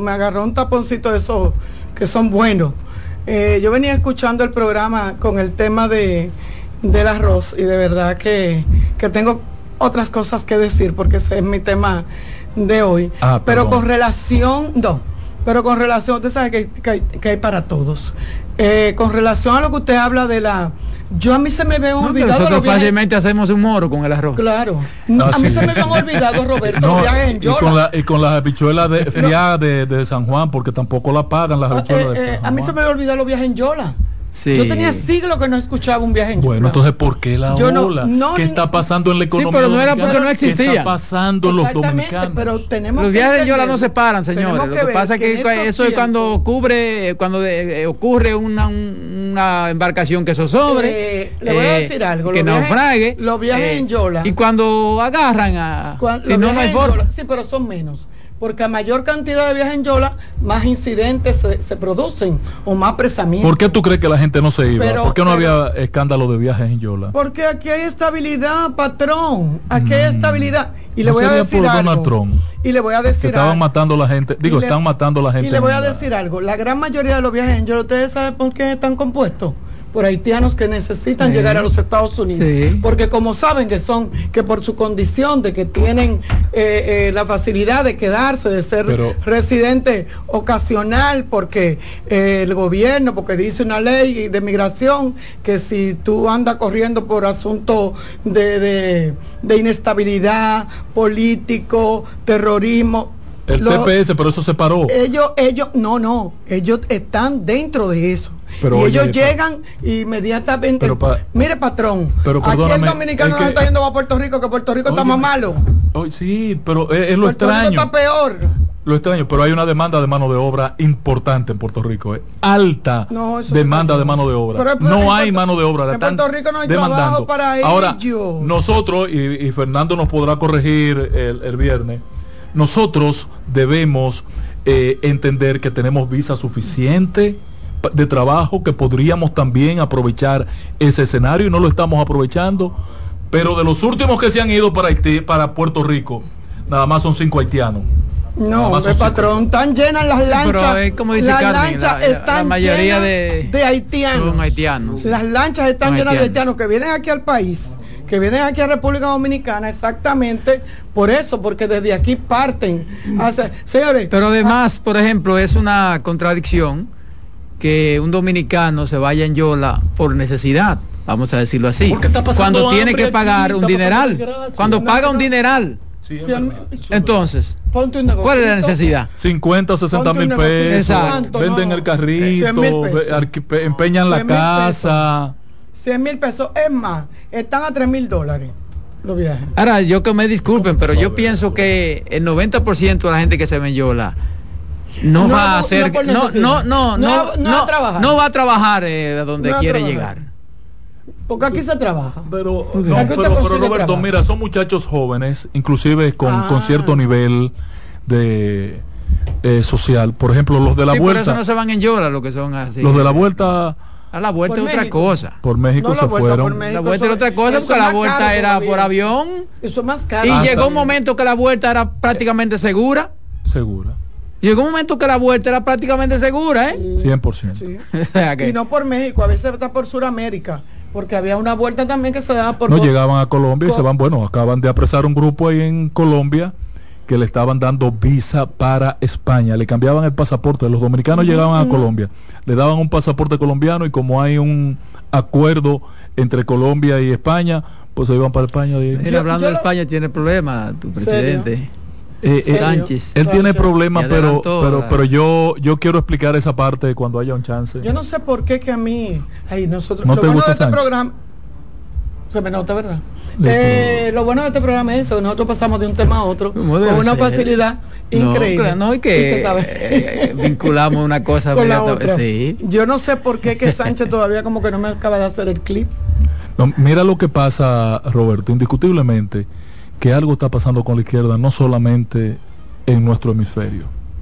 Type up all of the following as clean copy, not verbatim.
me agarró un taponcito de esos que son buenos. Yo venía escuchando el programa con el tema del arroz y de verdad que tengo otras cosas que decir porque ese es mi tema de hoy. Pero con relación, usted sabe que hay para todos. Con relación a lo que usted habla de la... a mí se me ven olvidados. Nosotros fácilmente hacemos un moro con el arroz. Claro. A mí se me ven olvidados, Roberto, los viajes en Yola. Y con las habichuelas friadas de San Juan, porque tampoco la pagan las habichuelas de San Juan. A mí se me ven olvidados los viajes en Yola. Sí. Yo tenía siglos que no escuchaba un viaje en Yola. Bueno, entonces, ¿por qué la ola? ¿Qué está pasando en la economía? Sí, pero no era porque no existía. ¿Qué está pasando en los dominicanos? Pero tenemos los viajes en Yola no se paran, señores. Lo que pasa es que eso es cuando ocurre una embarcación que zozobre. Le voy a decir algo. Que naufrague. Los viajes en Yola. Y cuando agarran si no hay forma. Sí, pero son menos. Porque a mayor cantidad de viajes en Yola, más incidentes se producen o más apresamientos. ¿Por qué tú crees que la gente no se iba? ¿Por qué no había escándalo de viajes en Yola? Porque aquí hay estabilidad, patrón. Aquí hay estabilidad. Y le no voy a decir algo. Donald Trump, y le voy a decir estaban matando a la gente. Están matando a la gente. Y le voy a decir algo. La gran mayoría de los viajes en Yola, ¿ustedes saben por qué están compuestos? Por haitianos que necesitan llegar a los Estados Unidos, porque como saben que por su condición de que tienen la facilidad de quedarse, de ser residente ocasional, porque el gobierno, porque dice una ley de migración que si tú andas corriendo por asuntos de inestabilidad político, terrorismo, el TPS, pero eso se paró. Ellos están dentro de eso. Pero y ellos llegan inmediatamente. Mire, patrón, aquí el dominicano no está yendo a Puerto Rico, que Puerto Rico está más malo. Sí, pero es lo Puerto extraño. Rico está peor. Lo extraño, pero hay una demanda de mano de obra importante en Puerto Rico. Alta demanda de mano de obra. No hay mano de obra. En Puerto Rico no hay demandando. Trabajo para ellos. Ahora, nosotros, y Fernando nos podrá corregir el viernes, nosotros debemos entender que tenemos visa suficiente de trabajo, que podríamos también aprovechar ese escenario y no lo estamos aprovechando, pero de los últimos que se han ido para Haití, para Puerto Rico, nada más son 5 haitianos. No, patrón, están llenas las lanchas. Pero como dice Carmen, la mayoría de haitianos. Son haitianos. Las lanchas están llenas de haitianos que vienen aquí al país, que vienen aquí a República Dominicana exactamente por eso, porque desde aquí parten. Señores, pero además, por ejemplo, es una contradicción que un dominicano se vaya en Yola por necesidad, vamos a decirlo así, cuando tiene que pagar un dineral, cuando paga un dineral. Entonces, ¿cuál es la necesidad? 50 o 60 mil pesos, venden el carrito, empeñan la casa. 100 mil pesos, es más, están a $3,000 los viajes. Ahora, yo que me disculpen, pero yo pienso que el 90% de la gente que se ve en Yola no va a trabajar donde quiere llegar. Porque aquí se trabaja. Pero Roberto, mira, son muchachos jóvenes, inclusive con cierto nivel de social. Por ejemplo, los de la vuelta. Por eso no se van en Yola, lo que son así. Los de la vuelta. A la vuelta es otra cosa. Por México se fueron. La vuelta era otra cosa, porque la vuelta era por avión. Eso es más caro. Y llegó un momento que la vuelta era prácticamente segura. Llegó un momento que la vuelta era prácticamente segura, 100%. Sí. Y no por México, a veces está por Sudamérica, porque había una vuelta también que se daba por... No, llegaban a Colombia y se van, acaban de apresar un grupo ahí en Colombia que le estaban dando visa para España, le cambiaban el pasaporte, los dominicanos llegaban a Colombia, le daban un pasaporte colombiano y como hay un acuerdo entre Colombia y España, pues se iban para España. Hablando de España, tiene problemas tu presidente. Sánchez. Él tiene problemas, pero yo quiero explicar esa parte cuando haya un chance. Yo no sé por qué que a mí, nosotros, ¿No te gusta este programa se me nota, ¿verdad? Lo bueno de este programa es eso, nosotros pasamos de un tema a otro con una facilidad increíble. No, y que vinculamos una cosa con la otra. Sí. Yo no sé por qué que Sánchez todavía como que no me acaba de hacer el clip. No, mira lo que pasa, Roberto, indiscutiblemente que algo está pasando con la izquierda, no solamente en nuestro hemisferio,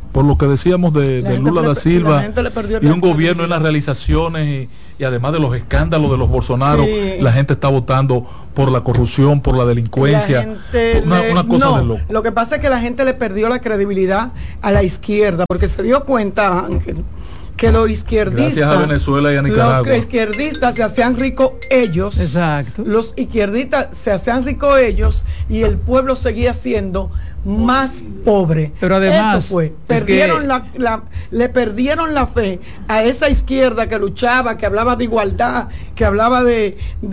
por lo que decíamos de Lula da Silva y un gobierno en las realizaciones y además de los escándalos de los Bolsonaro, la gente está votando por la corrupción, por la delincuencia, una cosa de loco. Lo que pasa es que la gente le perdió la credibilidad a la izquierda porque se dio cuenta, Ángel, que los izquierdistas, gracias a Venezuela y a Nicaragua, los izquierdistas se hacían ricos ellos. Exacto. Los izquierdistas se hacían ricos ellos y el pueblo seguía siendo más pobre. Pero además, eso fue. Le perdieron la fe a esa izquierda que luchaba, que hablaba de igualdad, que hablaba de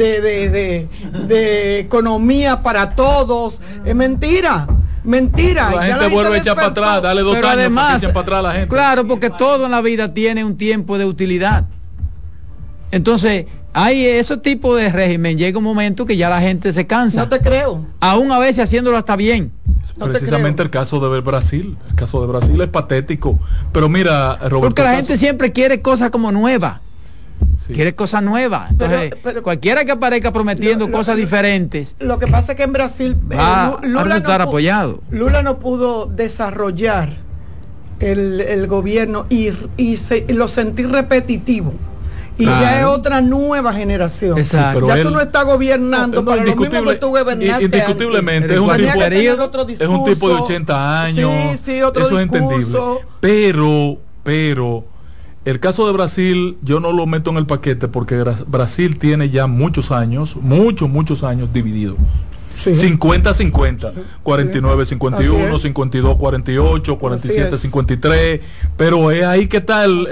economía para todos. Es mentira. Mentira. La gente vuelve a echar para atrás, dale 2 años además, para que echen para atrás la gente. Claro, porque todo en la vida tiene un tiempo de utilidad. Entonces, hay ese tipo de régimen, llega un momento que ya la gente se cansa. No te creo. Aún a veces haciéndolo hasta bien. No, precisamente el caso de Brasil. El caso de Brasil es patético. Pero mira, Roberto, porque la gente siempre quiere cosas como nuevas. Sí. Quiere cosas nuevas. Entonces, pero cualquiera que aparezca prometiendo cosas diferentes. Lo que pasa es que en Brasil apoyado. Lula no pudo desarrollar el gobierno y lo sentí repetitivo. Y ya es otra nueva generación. Exacto. Ya tú no estás gobernando para lo mismo que tú gobernaste. Indiscutiblemente es un tipo de 80 años. Sí, otro eso discurso. Es entendible. Pero el caso de Brasil yo no lo meto en el paquete porque Brasil tiene ya muchos años dividido. Sí. 50-50, 49-51, Sí. 52-48, 47-53, pero es ahí que está el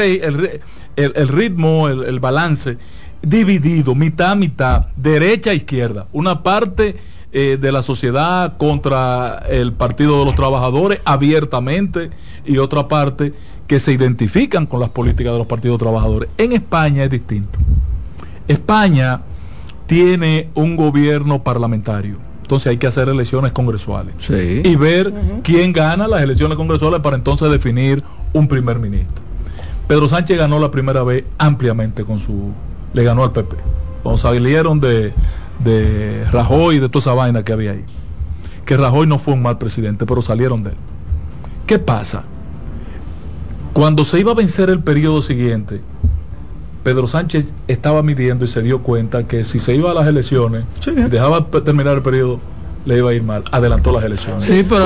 ritmo, el balance, dividido, mitad, derecha, izquierda, una parte de la sociedad contra el Partido de los Trabajadores abiertamente y otra parte que se identifican con las políticas de los partidos trabajadores. En España es distinto. España tiene un gobierno parlamentario, entonces hay que hacer elecciones congresuales y ver quién gana las elecciones congresuales para entonces definir un primer ministro. Pedro Sánchez ganó la primera vez ampliamente le ganó al PP cuando salieron de Rajoy y de toda esa vaina que había ahí, que Rajoy no fue un mal presidente, pero salieron de él. ¿Qué pasa? Cuando se iba a vencer el periodo siguiente, Pedro Sánchez estaba midiendo y se dio cuenta que si se iba a las elecciones y dejaba terminar el periodo, le iba a ir mal. Adelantó las elecciones. Sí, pero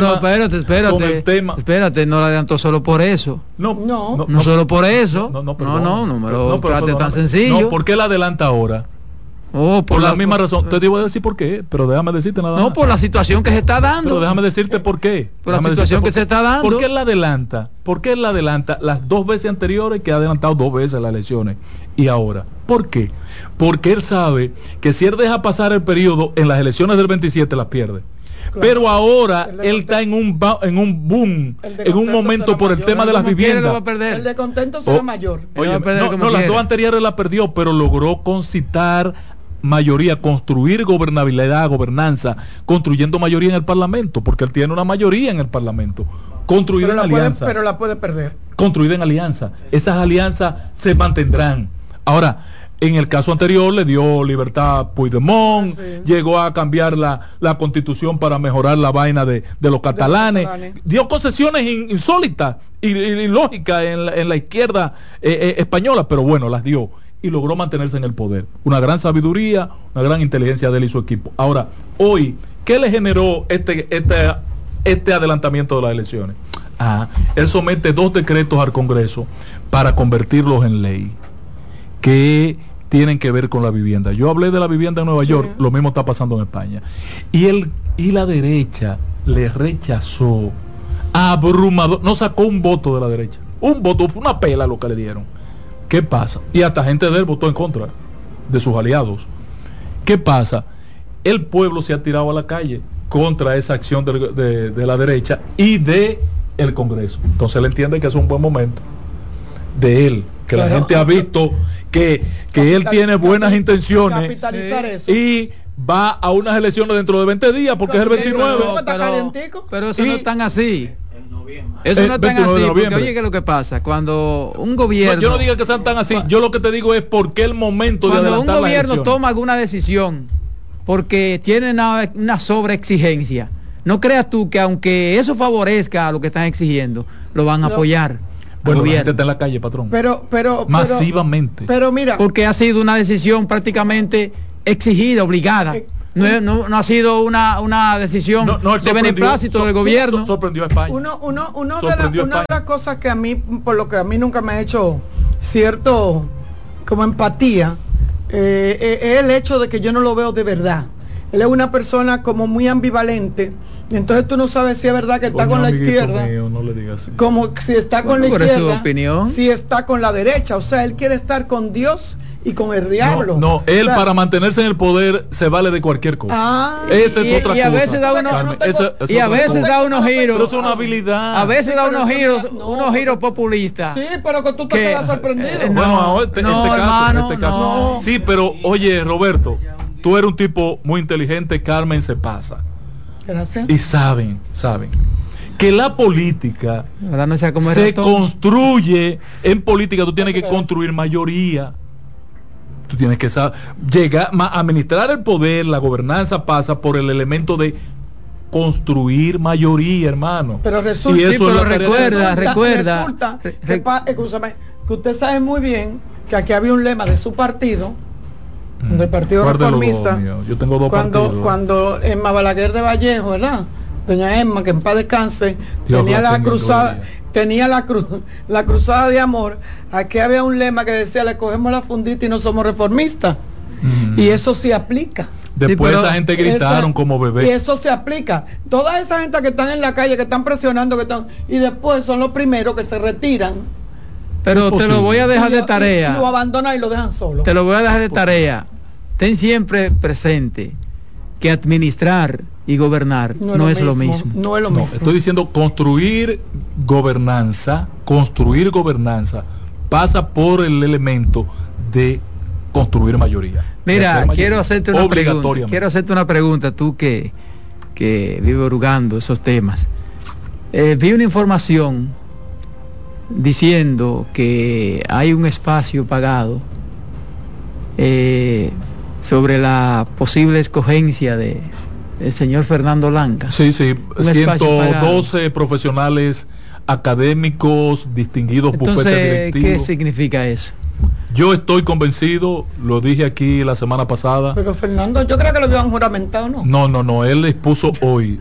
espérate, no lo adelantó solo por eso. No solo por eso. No me lo trate tan sencillo. No, ¿por qué la adelanta ahora? Por la misma razón. Te digo a decir por qué, pero déjame decirte nada más. No, por la situación que se está dando. Pero déjame decirte por qué. Por la situación que se está dando. ¿Por qué él la adelanta? ¿Por qué él la adelanta las 2 veces anteriores, que ha adelantado 2 veces las elecciones? Y ahora, ¿por qué? Porque él sabe que si él deja pasar el periodo en las elecciones del 27 las pierde. Claro. Pero ahora él está en un boom, en un momento por el tema de las viviendas. El de contento será mayor. Oye, las 2 anteriores las perdió, pero logró concitar mayoría, construir gobernabilidad, gobernanza, construyendo mayoría en el Parlamento, porque él tiene una mayoría en el Parlamento, construida en alianza. Pero la puede perder. Construida en alianza. Esas alianzas se mantendrán. Ahora, en el caso anterior le dio libertad a Puigdemont, llegó a cambiar la constitución para mejorar la vaina de los catalanes, dio concesiones insólitas y lógicas en la izquierda española, pero bueno, las dio y logró mantenerse en el poder. Una gran sabiduría, una gran inteligencia de él y su equipo. Ahora, hoy, ¿qué le generó este adelantamiento de las elecciones? Él somete 2 decretos al Congreso para convertirlos en ley, que tienen que ver con la vivienda. Yo hablé de la vivienda en Nueva York, lo mismo está pasando en España. Y la derecha le rechazó abrumador, no sacó un voto de la derecha. Un voto, fue una pela lo que le dieron. ¿Qué pasa? Y hasta gente de él votó en contra de sus aliados. ¿Qué pasa? El pueblo se ha tirado a la calle contra esa acción de la derecha y de el Congreso. Entonces él entiende que es un buen momento de él, que la gente ha visto que él tiene buenas intenciones y va a unas elecciones dentro de 20 días porque es el 29. Pero eso no es tan así. Eso no es tan así, porque oye, ¿qué es lo que pasa? Cuando un gobierno... yo no digo que sean tan así, yo lo que te digo es porque el momento de adelantar cuando un gobierno toma alguna decisión porque tiene una sobreexigencia, no creas tú que aunque eso favorezca a lo que están exigiendo, lo van a apoyar. Bueno, la gente está en la calle, patrón. Pero masivamente. Pero mira, porque ha sido una decisión prácticamente exigida, obligada. No ha sido una decisión de beneplácito del gobierno. Sorprendió a España. Una de las cosas que a mí, por lo que a mí nunca me ha hecho cierto como empatía, es el hecho de que yo no lo veo de verdad. Él es una persona como muy ambivalente. Entonces tú no sabes si es verdad que está con la izquierda, no le digas así. como si está con la izquierda, opinión. si está con la derecha. O sea, él quiere estar con Dios y con el diablo. Él para mantenerse en el poder se vale de cualquier cosa. Esa es otra cosa. Y a veces da unos giros. Pero es una habilidad. A veces da unos giros populistas. Sí, pero que tú te quedas sorprendido. Este caso. Sí, pero oye, Roberto, tú eres un tipo muy inteligente, Carmen se pasa. Gracias. Y saben que la política se construye. En política tú tienes que construir mayoría. Tú tienes que saber administrar el poder. La gobernanza pasa por el elemento de construir mayoría, hermano. Pero resulta, y eso recuerda escúchame, que usted sabe muy bien que aquí había un lema de su partido, del Partido Reformista. Yo tengo dos partidos. Cuando Emma Balaguer de Vallejo, ¿verdad? Doña Emma, que en paz descanse, tenía la cruzada de amor. Aquí había un lema que decía: le cogemos la fundita y no somos reformistas. Y eso se aplica. Después esa gente gritaron como bebé. Y eso se aplica. Toda esa gente que están en la calle, que están presionando, y después son los primeros que se retiran. Pero te lo voy a dejar de tarea. Y lo abandonan y lo dejan solo. Te lo voy a dejar de tarea. Ten siempre presente que administrar y gobernar no es lo mismo. No es lo mismo. Estoy diciendo construir gobernanza pasa por el elemento de construir mayoría. Mira, quiero hacerte una pregunta, tú que vive hurgando esos temas. Vi una información diciendo que hay un espacio pagado sobre la posible escogencia del señor Fernando Lanca. Sí, 112 profesionales académicos distinguidos, bufetes directivos. ¿Qué significa eso? Yo estoy convencido, lo dije aquí la semana pasada. Pero Fernando, yo creo que lo habían juramentado, ¿no? No, él expuso hoy.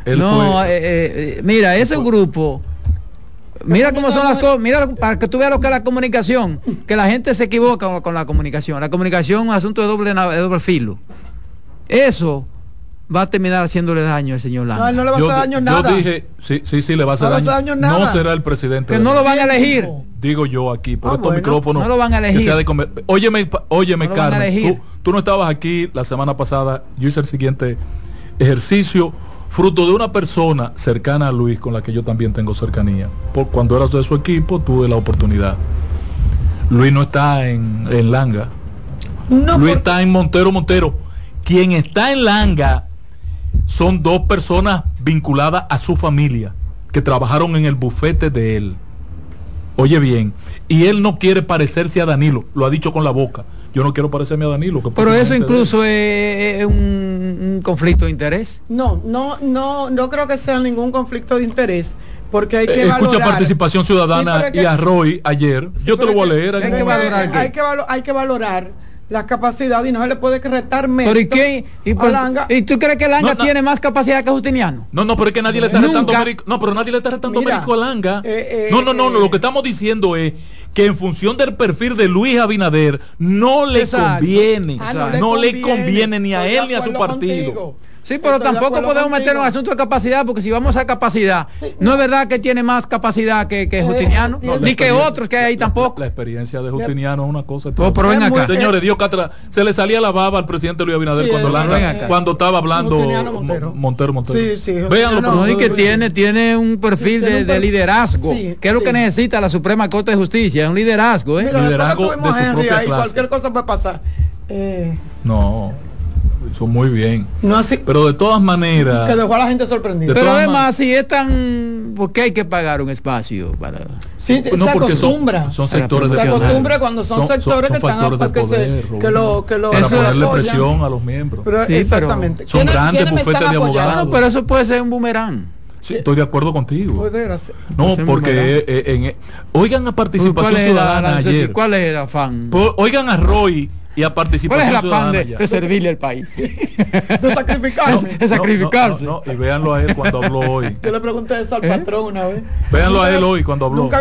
Mira, ese grupo, mira cómo son las cosas, mira, para que tú veas lo que es la comunicación, que la gente se equivoca con la comunicación. La comunicación es un asunto de doble filo. Eso va a terminar haciéndole daño al señor Lanca. No, él no le va a hacer daño nada. Yo dije, sí, le va a hacer daño. No será el presidente. Que no lo van a elegir. Digo yo aquí, por estos micrófonos. No lo van a elegir. Óyeme, no Carmen, tú no estabas aquí la semana pasada. Yo hice el siguiente ejercicio, fruto de una persona cercana a Luis, con la que yo también tengo cercanía. Cuando eras de su equipo, tuve la oportunidad. Luis no está en Langa. Luis está en Montero. Quien está en Langa son dos personas vinculadas a su familia, que trabajaron en el bufete de él. Oye bien, y él no quiere parecerse a Danilo, lo ha dicho con la boca. Yo no quiero parecerme a Danilo. Pero eso incluso es un conflicto de interés. No creo que sea ningún conflicto de interés, porque hay que escucha valorar. Participación Ciudadana y a Roy ayer. Yo te lo voy a leer. Hay que valorar la capacidad y no se le puede retar mérito. ¿Y tú crees que Langa tiene más capacidad que Justiniano? No, pero es que nadie le está retando mérito. No, pero nadie le está retando mérito a Langa. No, lo que estamos diciendo es que en función del perfil de Luis Abinader no le conviene. No le conviene ni a él ni a su partido. Sí, pero tampoco podemos meter en un asunto de capacidad, porque si vamos a capacidad, no es verdad que tiene más capacidad que Justiniano, ni que otros que hay ahí tampoco. La experiencia de Justiniano es una cosa. Pero ven acá. Señores, Dios catra, se le salía la baba al presidente Luis Abinader cuando estaba hablando Montero. Sí. Véanlo. No, y que tiene un perfil de liderazgo, que es lo que necesita la Suprema Corte de Justicia, es un liderazgo, liderazgo de su propia clase. Cualquier cosa puede pasar. No. Hizo muy bien. No así, pero de todas maneras... Que dejó a la gente sorprendida. Pero además, si es tan... ¿Por qué hay que pagar un espacio para...? Sí, no, se porque acostumbra. son sectores de poder. Se acostumbra cuando son sectores son que están factores de poder, para ponerle presión a los miembros. Pero sí, exactamente. Son grandes bufetes de abogados. Pero eso puede ser un boomerang. Sí, estoy de acuerdo contigo. No, ser porque oigan a Participación Ciudadana ayer. ¿Cuál es el afán? Oigan a Roy y a Participación Ciudadana. ¿Cuál es el afán de servirle al país? De sacrificarse. De sacrificarse. Y véanlo a él cuando habló hoy. Yo le pregunté eso al patrón una vez. Véanlo a él hoy cuando habló.